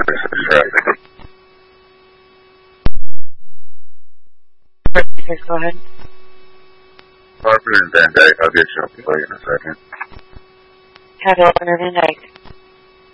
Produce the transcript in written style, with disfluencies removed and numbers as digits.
Go ahead. Harper and Van Dyke. I'll get you up for you in a second. Have Harper and Van Dyke.